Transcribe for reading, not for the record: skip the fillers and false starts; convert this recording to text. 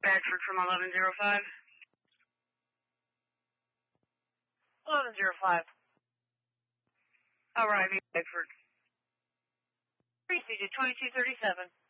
Bedford from 1105. 1105. All right, Bedford. Proceed to 2237.